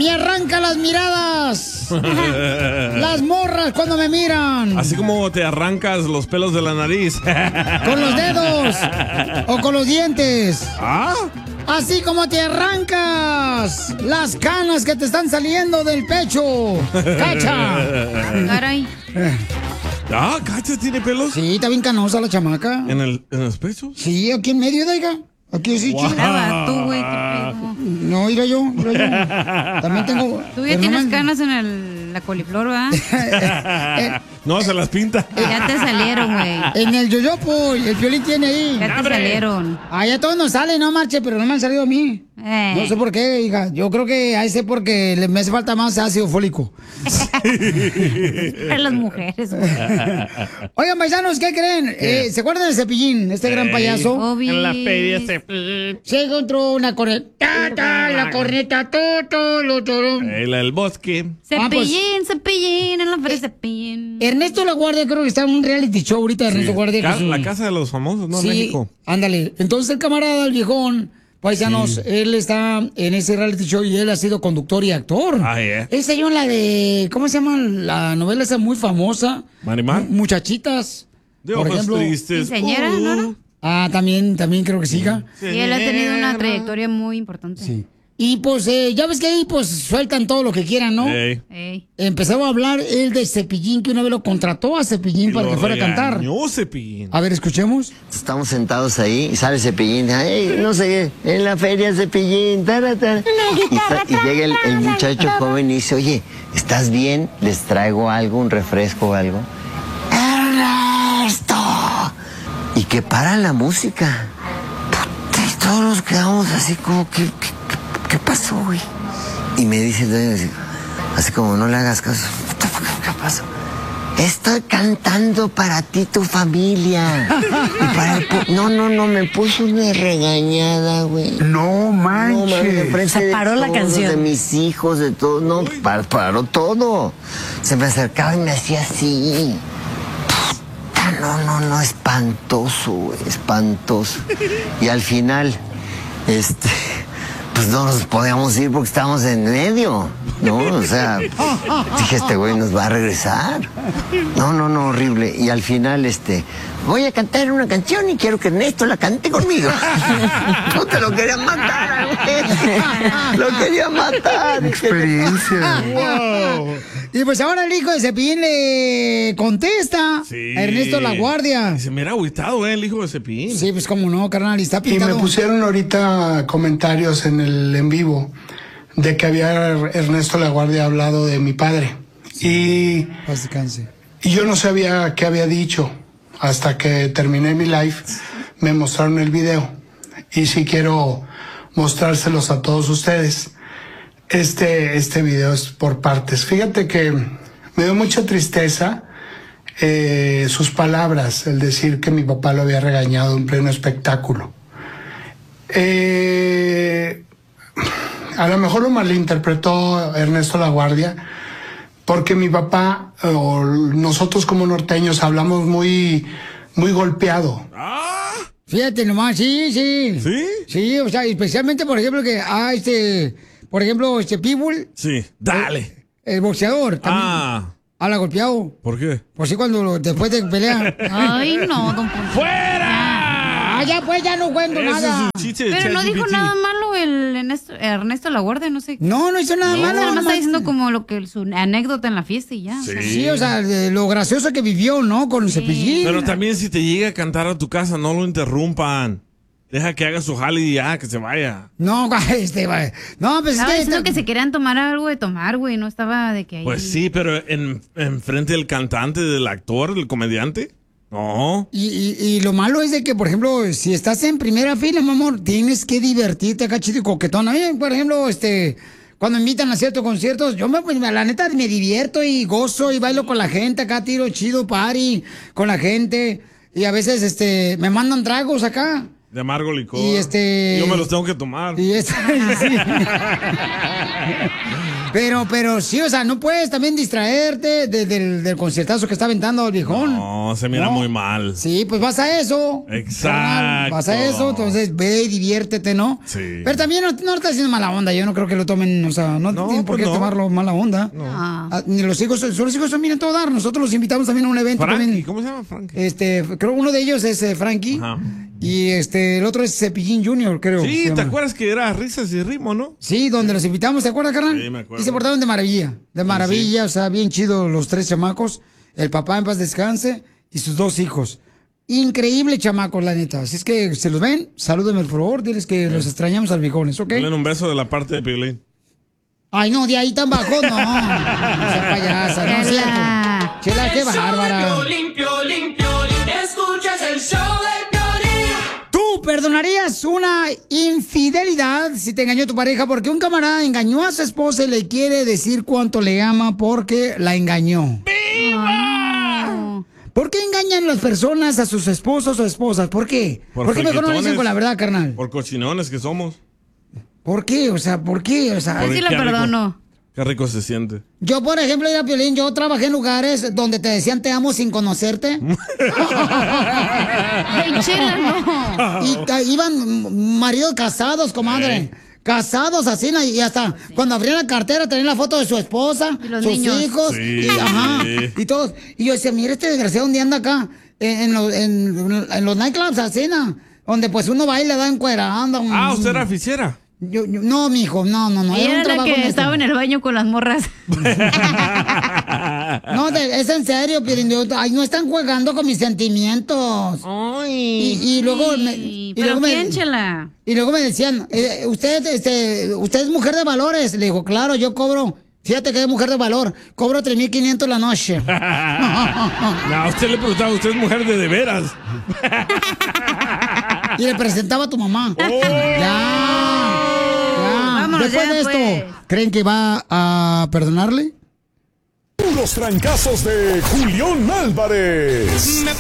Me arranca las miradas. Las morras cuando me miran. Así como te arrancas los pelos de la nariz. Con los dedos. O con los dientes. ¿Ah? Así como te arrancas las canas que te están saliendo del pecho. ¡Cacha! Caray. Ah, ¿Cacha tiene pelos? Sí, está bien canosa la chamaca. ¿En los pechos? Sí, aquí en medio, oiga. Aquí sí, Wow. Tú, güey, qué pedo. No, mira yo. También tengo... Tú ya tienes canas en la coliflor, ¿verdad? No, se las pinta. Ya te salieron, güey. En el yoyopo, el Piolín tiene ahí. Ya te salieron. Ah, ya todos nos salen, no marche, pero no me han salido a mí. No sé por qué, hija. Yo creo que ahí sé porque me hace falta más ácido fólico. Para las mujeres, güey. Oigan, paisanos, ¿qué creen? ¿Se acuerdan de Cepillín, este gran payaso? Obvio. En la feria Cepillín. Se encontró una corneta, la corneta, todo, La del bosque. Cepillín, Cepillín, en la feria Cepillín. Ernesto La Guardia, creo que está en un reality show ahorita, Ernesto Guardia. La casa de los famosos, ¿no? Sí, En México. ándale. Entonces el camarada, el viejón, paisanos, él está en ese reality show y él ha sido conductor y actor. Ah, yeah. Él salió en la de, ¿cómo se llama? La novela esa muy famosa. ¿Marimar? Muchachitas. De por ojos ejemplo. tristes. Quinceañera, ¿no? Ah, también creo que siga. Sí, él ha tenido una trayectoria muy importante. Sí. Y pues, ya ves que ahí pues sueltan todo lo que quieran, ¿no? Ey. Empezaba a hablar él de Cepillín, que una vez lo contrató a Cepillín para que fuera a cantar. Cepillín. A ver, escuchemos. Estamos sentados ahí y sale Cepillín. Hey, no sé, en la feria Cepillín. Y llega el muchacho joven y dice, oye, ¿estás bien? ¿Les traigo algo, un refresco o algo? ¡Ernesto! Y que para la música. Puta, y todos nos quedamos así como que... ¿Qué pasó, güey? Y me dice el dueño, así como, no le hagas caso. ¿Qué pasó? Estoy cantando para ti, tu familia. Y para no, me puso una regañada, güey. No manches. Se paró la canción. De mis hijos, de todo, no, paró todo. Se me acercaba y me hacía así. No, espantoso, güey, espantoso. Y al final, pues no nos podíamos ir porque estábamos en medio, ¿no? O sea, dije, este güey nos va a regresar. No, horrible. Y al final, voy a cantar una canción y quiero que Ernesto la cante conmigo. No te lo quería matar, güey. Lo quería matar. Experiencia. Wow. Y pues ahora el hijo de Cepillín le contesta a Ernesto La Guardia. Y se me era agüitado, el hijo de Cepillín. Sí, pues cómo no, carnal, y está Y pintado. me pusieron ahorita comentarios en el en vivo de que había Ernesto La Guardia hablado de mi padre. Y yo no sabía qué había dicho. Hasta que terminé mi live, me mostraron el video. Y sí quiero mostrárselos a todos ustedes. Este video es por partes. Fíjate que me dio mucha tristeza sus palabras, el decir que mi papá lo había regañado en pleno espectáculo. A lo mejor lo malinterpretó Ernesto La Guardia, porque mi papá o nosotros como norteños hablamos muy golpeado. Fíjate nomás, sí. ¿Sí? Sí, o sea, especialmente, por ejemplo, por ejemplo, Pitbull. Sí, dale. El boxeador también. Habla golpeado. ¿Por qué? Pues sí, después de pelear. Ay, no, don Poncho. ¡Fuera! Ya pues, ya no cuento nada. Pero no dijo nada malo el Ernesto La Guardia, no sé. No hizo nada malo. Nada más está diciendo como su anécdota en la fiesta y ya. Sí, o sea, lo gracioso que vivió, ¿no? Con Cepillín. Pero también si te llega a cantar a tu casa, no lo interrumpan. Deja que haga su jale y ya, que se vaya. No, no, pues estaba diciendo que se querían tomar algo de tomar, güey, no estaba de que ahí... Pues sí, pero en frente del cantante, del actor, del comediante, no. Y lo malo es de que, por ejemplo, si estás en primera fila, mi amor, tienes que divertirte acá, chido y coquetón. A mí, por ejemplo, cuando invitan a ciertos conciertos, yo la neta me divierto y gozo y bailo con la gente acá, tiro chido party con la gente. Y a veces, me mandan tragos acá. De amargo licor. Y yo me los tengo que tomar. Sí. Pero sí, o sea, no puedes también distraerte del conciertazo que está aventando el viejón. No, se mira muy mal. Sí, pues vas a eso. Exacto. Carnal, vas a eso, entonces ve y diviértete, ¿no? Sí. Pero también no está haciendo mala onda. Yo no creo que lo tomen, o sea, no tienen por qué tomarlo mala onda. No. Ni los hijos son miren todo dar. Nosotros los invitamos también a un evento. Frankie, también. ¿cómo se llama Frankie? Creo uno de ellos es Frankie. Ajá. Y el otro es Cepillín Jr., creo. Sí, ¿te acuerdas que era Risas y Ritmo, no? Sí, donde los invitamos, ¿te acuerdas, carnal? Sí, me acuerdo. Y se portaron de maravilla. De maravilla, Sí. O sea, bien chido los 3 chamacos. El papá en paz descanse y sus 2 hijos. Increíble chamacos, la neta. Así es que se los ven, salúdenme por favor, diles que los extrañamos al viejones, ¿ok? Denle un beso de la parte de Piolín. Ay, no, de ahí tan bajo, no. No sea payasa, no es cierto. Chela, qué bárbara. Escuchas el show de Piolín. ¿Tú perdonarías una infidelidad si te engañó tu pareja? Porque un camarada engañó a su esposa y le quiere decir cuánto le ama porque la engañó. ¡Viva! ¿Por qué engañan las personas a sus esposos o esposas? ¿Por qué? ¿Por qué mejor no lo dicen con la verdad, carnal? Por cochinones que somos. ¿Por qué? O sea, ¿por qué? O sea, sí lo perdono. Qué rico se siente. Yo, por ejemplo, era Piolín, yo trabajé en lugares donde te decían te amo sin conocerte. Ay, Chela, no. Y iban maridos casados, comadre. Casados así, y hasta cuando abrían la cartera tenían la foto de su esposa, Y los sus niños. hijos, Sí. y todos. Y yo decía, mira este desgraciado, ¿dónde anda acá? En los nightclubs, así, ¿no? Donde pues uno va y le da encuerando. Ah, ¿usted era oficiera? No, mijo, no. Ella era la que honesto. estaba en el baño con las morras. No, es en serio, Piolín. Ay, no están jugando con mis sentimientos. Y luego Pero piénchela. Y luego me decían, usted es mujer de valores. Le digo, claro, yo cobro. Fíjate que es mujer de valor. Cobro 3,500 la noche. No, a usted le preguntaba, usted es mujer de veras. Y le presentaba a tu mamá. Oh. Ya. Vámonos Después ya, de esto, pues. ¿creen que va a perdonarle? Los trancazos de Julián Álvarez.